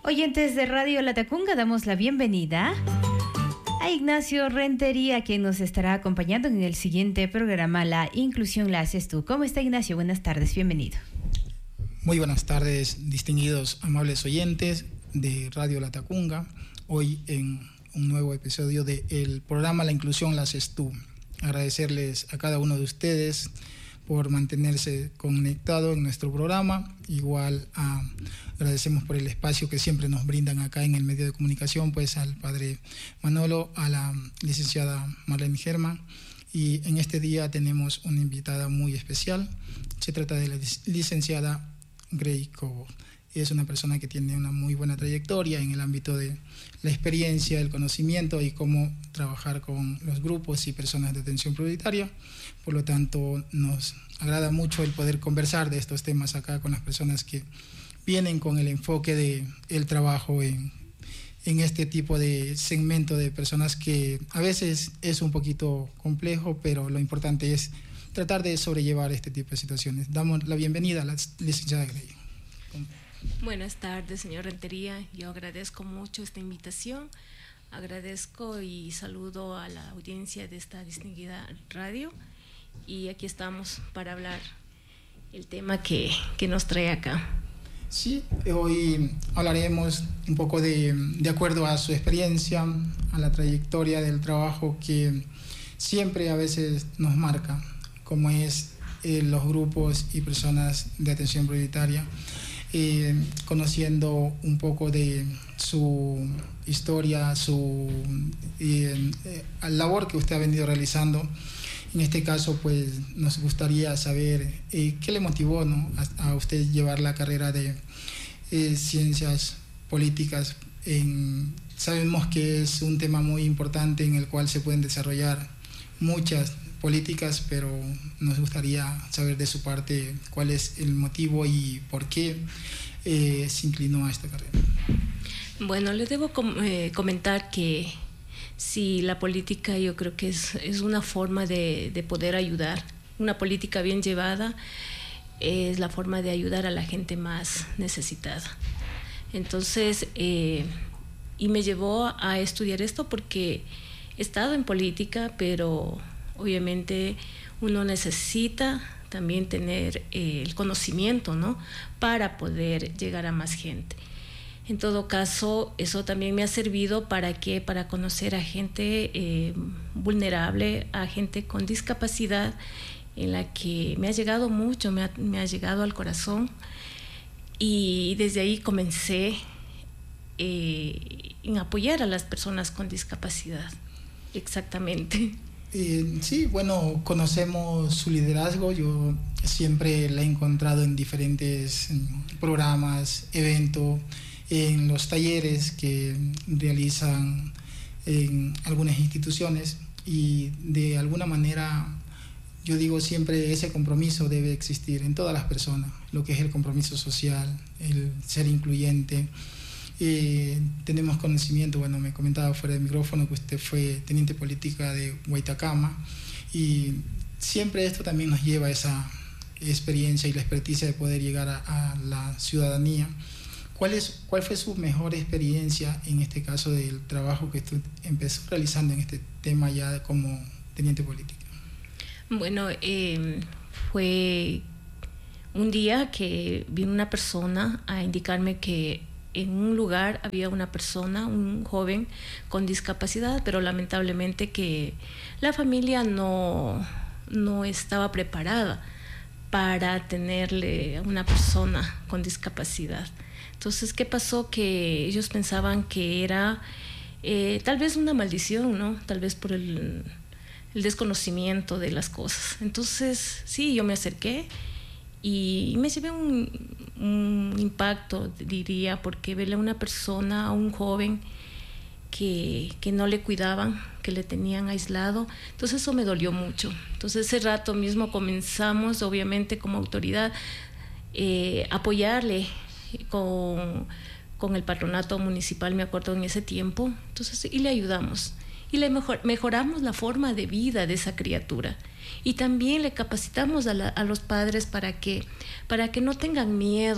Oyentes de Radio Latacunga, damos la bienvenida a Ignacio Rentería, quien nos estará acompañando en el siguiente programa, La Inclusión la haces tú. ¿Cómo está, Ignacio? Buenas tardes, bienvenido. Muy buenas tardes, distinguidos, amables oyentes de Radio Latacunga. Hoy en un nuevo episodio del programa La Inclusión la haces tú. Agradecerles a cada uno de ustedes por mantenerse conectado en nuestro programa. Igual agradecemos por el espacio que siempre nos brindan acá en el medio de comunicación, pues al padre Manolo, a la licenciada Marlene Germán. Y en este día tenemos una invitada muy especial. Se trata de la licenciada Grey Cobo. Es una persona que tiene una muy buena trayectoria en el ámbito de la experiencia, el conocimiento y cómo trabajar con los grupos y personas de atención prioritaria. Por lo tanto, nos agrada mucho el poder conversar de estos temas acá con las personas que vienen con el enfoque del trabajo en este tipo de segmento de personas que a veces es un poquito complejo, pero lo importante es tratar de sobrellevar este tipo de situaciones. Damos la bienvenida a la licenciada Grey. Buenas tardes, señor Rentería. Yo agradezco mucho esta invitación. Agradezco y saludo a la audiencia de esta distinguida radio. Y aquí estamos para hablar el tema que nos trae acá. Sí, hoy hablaremos un poco de acuerdo a su experiencia, a la trayectoria del trabajo que siempre a veces nos marca, como es los grupos y personas de atención prioritaria. Conociendo un poco de su historia, la labor que usted ha venido realizando. En este caso, pues nos gustaría saber qué le motivó, ¿no?, a usted llevar la carrera de ciencias políticas. Sabemos que es un tema muy importante en el cual se pueden desarrollar muchas políticas, pero nos gustaría saber de su parte cuál es el motivo y por qué se inclinó a esta carrera. Bueno, les debo comentar que sí, la política yo creo que es una forma de poder ayudar. Una política bien llevada es la forma de ayudar a la gente más necesitada. Entonces, y me llevó a estudiar esto porque he estado en política, pero obviamente uno necesita también tener el conocimiento, ¿no?, para poder llegar a más gente. En todo caso, eso también me ha servido para conocer a gente vulnerable, a gente con discapacidad, en la que me ha llegado mucho, me ha llegado al corazón, y desde ahí comencé en apoyar a las personas con discapacidad. Exactamente. Sí, bueno, conocemos su liderazgo. Yo siempre la he encontrado en diferentes programas, eventos, en los talleres que realizan en algunas instituciones, y de alguna manera yo digo siempre ese compromiso debe existir en todas las personas, lo que es el compromiso social, el ser incluyente. Tenemos conocimiento, bueno, me comentaba fuera del micrófono que usted fue teniente política de Guaitacama, y siempre esto también nos lleva a esa experiencia y la experticia de poder llegar a la ciudadanía. ¿Cuál fue su mejor experiencia en este caso del trabajo que usted empezó realizando en este tema ya como teniente política? Bueno, fue un día que vino una persona a indicarme que en un lugar había una persona, un joven con discapacidad, pero lamentablemente que la familia no estaba preparada para tenerle a una persona con discapacidad. Entonces, ¿qué pasó? Que ellos pensaban que era tal vez una maldición, ¿no? Tal vez por el desconocimiento de las cosas. Entonces, sí, yo me acerqué y me llevé un impacto, diría, porque verle a una persona, a un joven que no le cuidaban, que le tenían aislado. Entonces eso me dolió mucho. Entonces ese rato mismo comenzamos, obviamente como autoridad, apoyarle con el patronato municipal, me acuerdo en ese tiempo. Entonces, y le ayudamos. Y le mejoramos la forma de vida de esa criatura. Y también le capacitamos a los padres para que no tengan miedo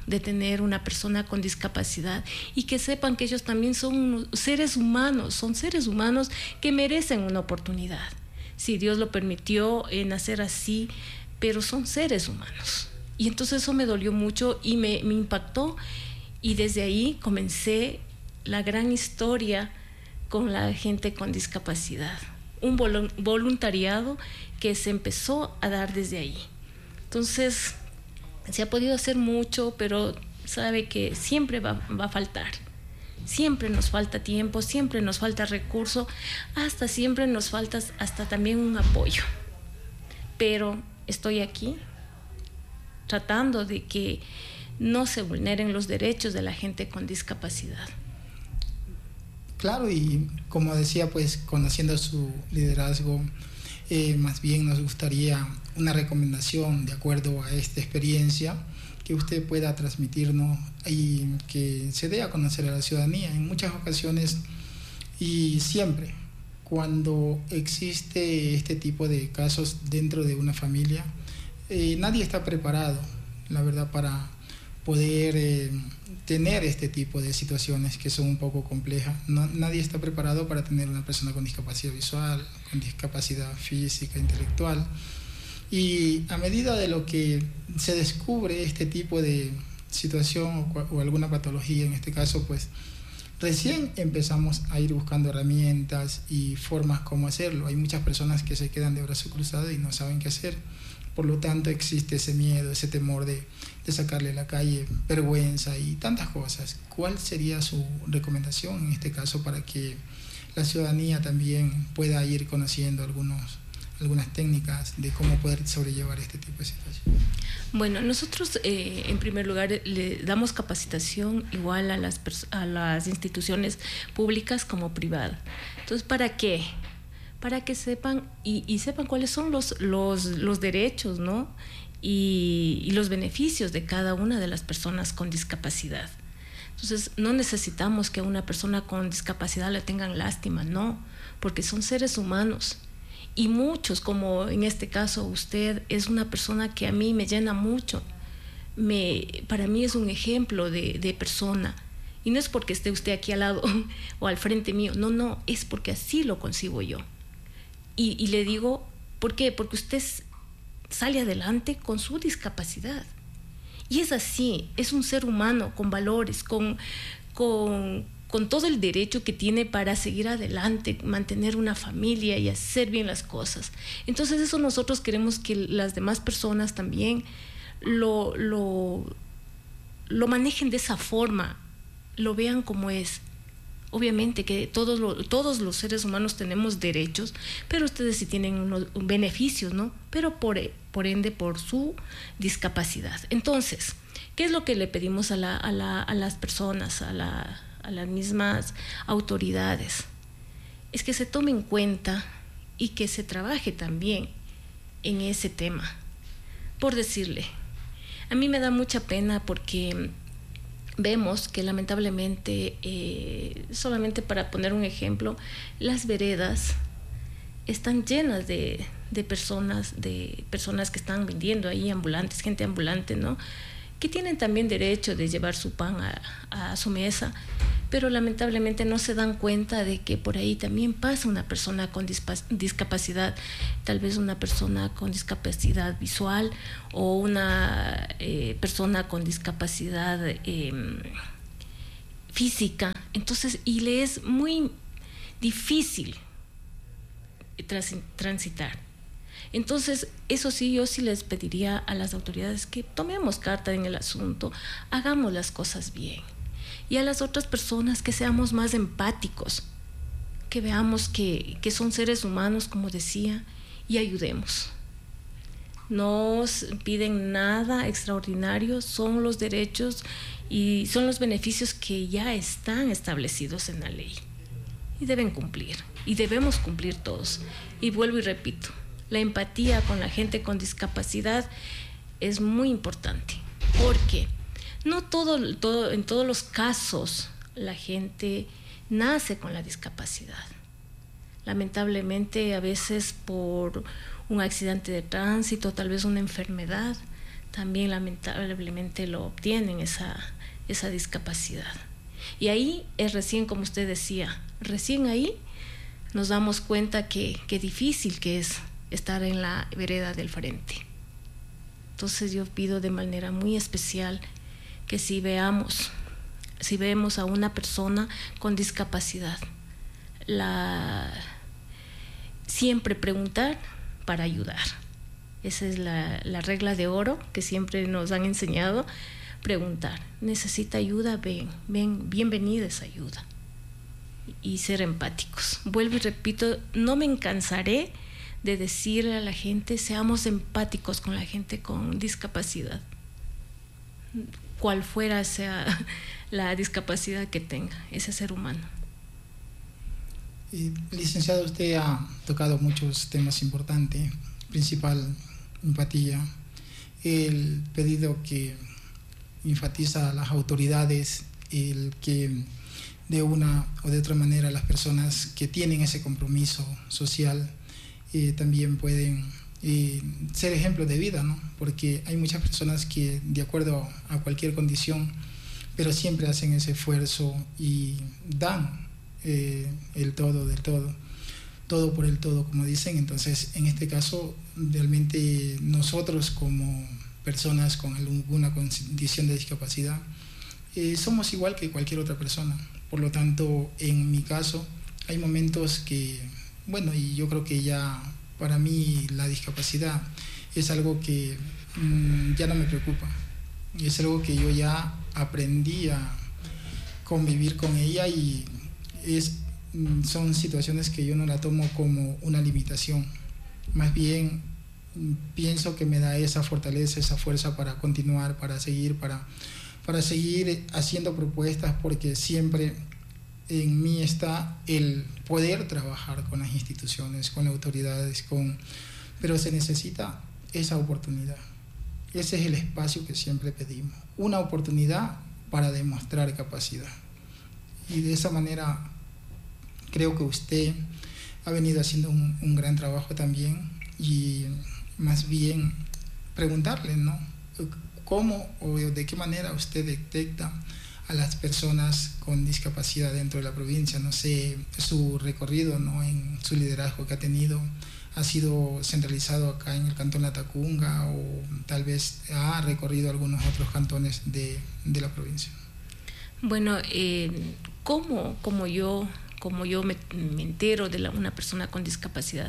de tener una persona con discapacidad y que sepan que ellos también son seres humanos que merecen una oportunidad. Si Dios lo permitió nacer así, pero son seres humanos. Y entonces eso me dolió mucho y me impactó, y desde ahí comencé la gran historia con la gente con discapacidad. Un voluntariado que se empezó a dar desde ahí. Entonces, se ha podido hacer mucho, pero sabe que siempre va a faltar. Siempre nos falta tiempo, siempre nos falta recurso, hasta siempre nos falta hasta también un apoyo. Pero estoy aquí tratando de que no se vulneren los derechos de la gente con discapacidad. Claro, y como decía, pues conociendo su liderazgo, más bien nos gustaría una recomendación de acuerdo a esta experiencia que usted pueda transmitirnos y que se dé a conocer a la ciudadanía. En muchas ocasiones y siempre, cuando existe este tipo de casos dentro de una familia, nadie está preparado, la verdad, para poder tener este tipo de situaciones que son un poco complejas. Nadie está preparado para tener una persona con discapacidad visual, con discapacidad física, intelectual. Y a medida de lo que se descubre este tipo de situación o alguna patología, en este caso, pues recién empezamos a ir buscando herramientas y formas como hacerlo. Hay muchas personas que se quedan de brazos cruzados y no saben qué hacer. Por lo tanto, existe ese miedo, ese temor de sacarle a la calle, vergüenza y tantas cosas. ¿Cuál sería su recomendación en este caso para que la ciudadanía también pueda ir conociendo algunas técnicas de cómo poder sobrellevar este tipo de situación? Bueno, nosotros en primer lugar le damos capacitación igual a las instituciones públicas como privadas. Entonces, ¿para qué? Para que sepan y sepan cuáles son los derechos, ¿no? Y los beneficios de cada una de las personas con discapacidad. Entonces, no necesitamos que a una persona con discapacidad le tengan lástima, no, porque son seres humanos. Y muchos, como en este caso usted, es una persona que a mí me llena mucho. Para mí es un ejemplo de persona. Y no es porque esté usted aquí al lado o al frente mío, no, es porque así lo concibo yo. Y le digo, ¿por qué? Porque usted sale adelante con su discapacidad. Y es así, es un ser humano con valores, con todo el derecho que tiene para seguir adelante, mantener una familia y hacer bien las cosas. Entonces eso nosotros queremos que las demás personas también lo manejen de esa forma, lo vean como es. Obviamente que todos los seres humanos tenemos derechos, pero ustedes sí tienen unos beneficios, ¿no? Pero por ende por su discapacidad. Entonces, ¿qué es lo que le pedimos a las personas, a las mismas autoridades? Es que se tome en cuenta y que se trabaje también en ese tema. Por decirle, a mí me da mucha pena porque vemos que lamentablemente, solamente para poner un ejemplo, las veredas están llenas de personas que están vendiendo ahí ambulantes, gente ambulante, ¿no? Que tienen también derecho de llevar su pan a su mesa, pero lamentablemente no se dan cuenta de que por ahí también pasa una persona con discapacidad, tal vez una persona con discapacidad visual o una persona con discapacidad física. Entonces, y le es muy difícil transitar. Entonces, eso sí, yo sí les pediría a las autoridades que tomemos carta en el asunto, hagamos las cosas bien. Y a las otras personas que seamos más empáticos, que veamos que son seres humanos, como decía, y ayudemos. No nos piden nada extraordinario, son los derechos y son los beneficios que ya están establecidos en la ley. Y deben cumplir, y debemos cumplir todos. Y vuelvo y repito, la empatía con la gente con discapacidad es muy importante, porque no en todos los casos la gente nace con la discapacidad. Lamentablemente, a veces por un accidente de tránsito, tal vez una enfermedad, también lamentablemente lo obtienen esa discapacidad. Y ahí es recién, como usted decía, recién ahí nos damos cuenta que difícil que es estar en la vereda del frente. Entonces yo pido de manera muy especial que si vemos a una persona con discapacidad, siempre preguntar para ayudar. Esa es la regla de oro que siempre nos han enseñado, preguntar. Necesita ayuda, bienvenida esa ayuda. Y ser empáticos. Vuelvo y repito, no me cansaré de decirle a la gente, seamos empáticos con la gente con discapacidad, cual fuera sea la discapacidad que tenga ese ser humano. Licenciado, usted ha tocado muchos temas importantes, principal, empatía, el pedido que enfatiza a las autoridades, el que de una o de otra manera las personas que tienen ese compromiso social también pueden ser ejemplos de vida, ¿no? Porque hay muchas personas que de acuerdo a cualquier condición, pero siempre hacen ese esfuerzo y dan el todo del todo, todo por el todo, como dicen. Entonces, en este caso, realmente nosotros como personas con alguna condición de discapacidad somos igual que cualquier otra persona. Por lo tanto, en mi caso, hay momentos que, bueno, y yo creo que ya para mí la discapacidad es algo que ya no me preocupa. Es algo que yo ya aprendí a convivir con ella y son situaciones que yo no la tomo como una limitación. Más bien pienso que me da esa fortaleza, esa fuerza para continuar, para seguir haciendo propuestas, porque siempre en mí está el poder trabajar con las instituciones, con las autoridades, pero se necesita esa oportunidad. Ese es el espacio que siempre pedimos, una oportunidad para demostrar capacidad. Y de esa manera creo que usted ha venido haciendo un gran trabajo también, y más bien preguntarle, ¿no?, cómo o de qué manera usted detecta a las personas con discapacidad dentro de la provincia. No sé, su recorrido, ¿no?, en su liderazgo que ha tenido, ha sido centralizado acá en el cantón Latacunga o tal vez ha recorrido algunos otros cantones de la provincia. Bueno, como yo me entero de una persona con discapacidad,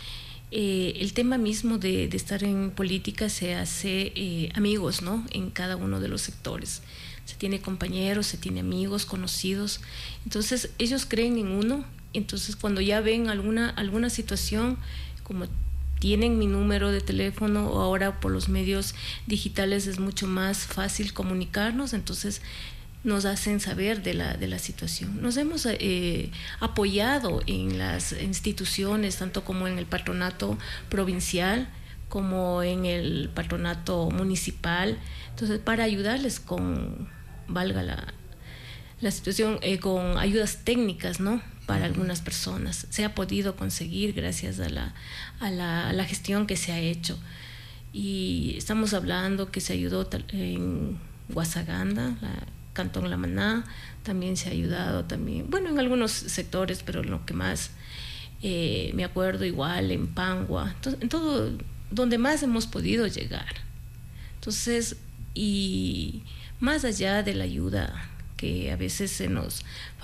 el tema mismo de estar en política se hace amigos, ¿no?, en cada uno de los sectores. Se tiene compañeros, se tiene amigos, conocidos. Entonces ellos creen en uno. Entonces cuando ya ven alguna situación, como tienen mi número de teléfono o ahora por los medios digitales es mucho más fácil comunicarnos, entonces nos hacen saber de la situación. Nos hemos apoyado en las instituciones, tanto como en el patronato provincial como en el patronato municipal, entonces para ayudarles valga la situación, con ayudas técnicas, ¿no?, para algunas personas. Se ha podido conseguir gracias a la gestión que se ha hecho. Y estamos hablando que se ayudó en Guasaganda, Cantón La Maná, también se ha ayudado también, bueno, en algunos sectores, pero lo que más me acuerdo, igual en Pangua, entonces, en todo donde más hemos podido llegar. Entonces, y más allá de la ayuda que a veces se nos